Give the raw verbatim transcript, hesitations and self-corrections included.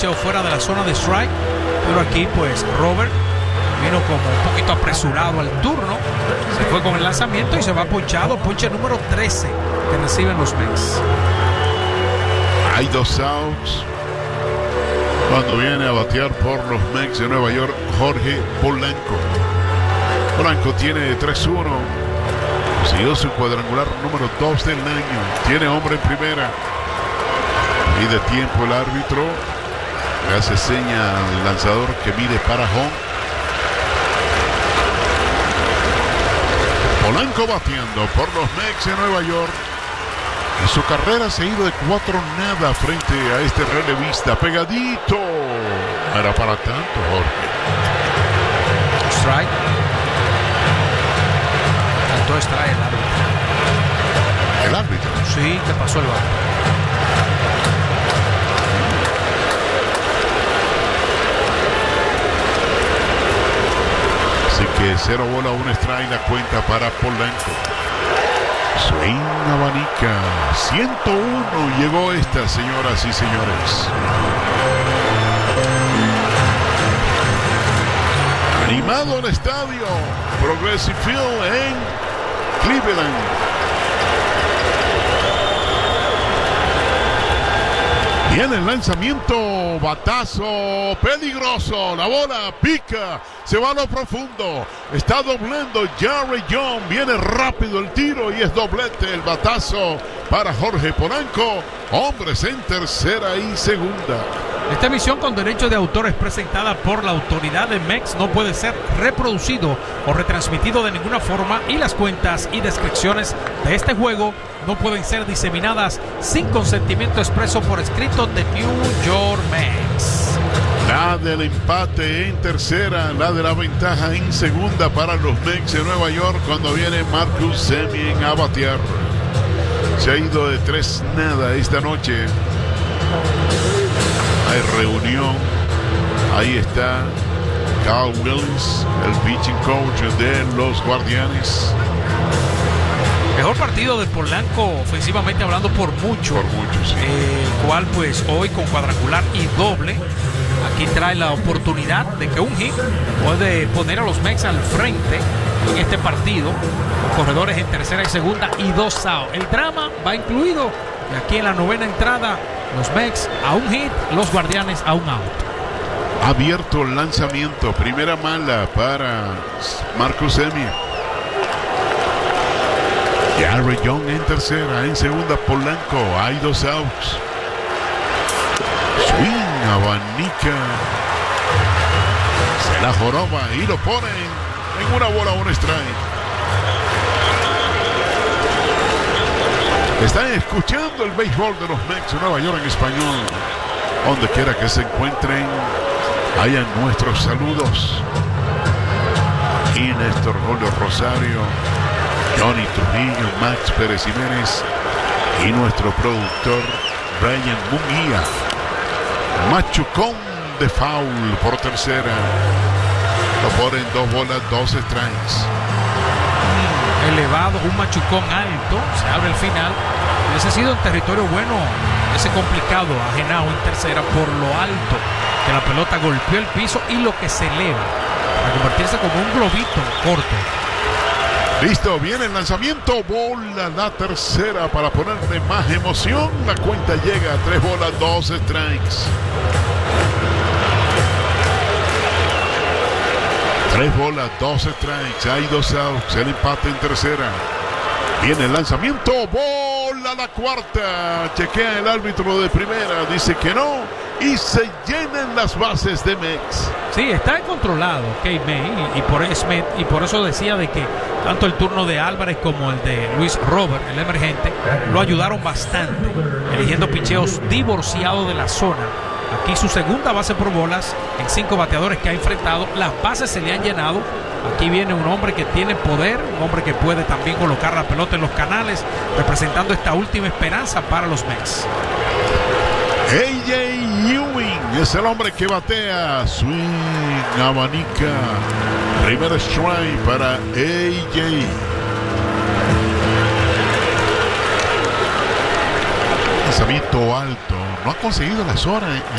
picheo fuera de la zona de strike, pero aquí pues Robert vino como un poquito apresurado al turno, se fue con el lanzamiento y se va ponchado, ponche número trece que reciben los Mets. Hay dos outs cuando viene a batear por los Mets de Nueva York Jorge Polanco. Polanco tiene tres uno, consiguió su cuadrangular número dos del año, tiene hombre en primera y de tiempo el árbitro le hace seña al lanzador que mide para home. Polanco bateando por los Mets de Nueva York. Y su carrera se ha ido de cuatro nada frente a este relevista. Pegadito. No era para tanto, Jorge. Strike. Cantó strike el árbitro. ¿El árbitro? Sí, te pasó el barco. Así que cero bola, un strike la cuenta para Polanco. Swing abanica. ciento uno llegó esta, señoras y señores. Animado el estadio Progressive Field en Cleveland. Viene el lanzamiento, batazo peligroso, la bola pica, se va a lo profundo, está doblando Jarrett Young, viene rápido el tiro y es doblete el batazo para Jorge Polanco, hombres en tercera y segunda. Esta emisión con derecho de autor es presentada por la autoridad de Mex, no puede ser reproducido o retransmitido de ninguna forma y las cuentas y descripciones de este juego no pueden ser diseminadas sin consentimiento expreso por escrito de New York Mets. La del empate en tercera, la de la ventaja en segunda para los Mets de Nueva York cuando viene Marcus Semien a batear. Se ha ido de tres nada esta noche. Hay reunión. Ahí está Carl Willis, el pitching coach de los Guardianes. Mejor partido de Polanco ofensivamente hablando por mucho. Por mucho, sí. El eh, cual pues hoy con cuadrangular y doble. Aquí trae la oportunidad de que un hit puede poner a los Mets al frente en este partido. Corredores en tercera y segunda y dos outs. El drama va incluido. Y aquí en la novena entrada, los Mets a un hit, los Guardianes a un out. Abierto el lanzamiento. Primera mala para Marcus Semien. Jarrett Young en tercera, en segunda Polanco. Hay dos outs. Swing, abanica. Se la joroba y lo ponen en una bola, un strike. Están escuchando el béisbol de los Mets de Nueva York en español. Donde quiera que se encuentren, hayan nuestros saludos. Y Néstor Julio Rosario, Johnny Trujillo, Max Pérez Jiménez y nuestro productor Brian Munguía. Machucón de foul por tercera. Lo ponen dos bolas, dos strikes. Elevado, un machucón alto, se abre el final. Ese ha sido un territorio bueno, ese complicado, ajenado en tercera por lo alto que la pelota golpeó el piso y lo que se eleva para convertirse como un globito corto. Listo, viene el lanzamiento, bola la tercera para ponerle más emoción. La cuenta llega a tres bolas, dos strikes. Tres bolas, dos strikes, hay dos outs, el empate en tercera. Viene el lanzamiento, bola la cuarta. Chequea el árbitro de primera, dice que no. Y se llenan las bases de Mets. Sí, está controlado Kate May y, y, por eso, y por eso decía de que tanto el turno de Álvarez como el de Luis Robert, el emergente, lo ayudaron bastante, eligiendo picheos divorciados de la zona. Aquí su segunda base por bolas en cinco bateadores que ha enfrentado. Las bases se le han llenado. Aquí viene un hombre que tiene poder, un hombre que puede también colocar la pelota en los canales, representando esta última esperanza para los Mets. A J Ewing es el hombre que batea. Swing, abanica. Primer strike para A J. Lanzamiento alto. No ha conseguido la zona.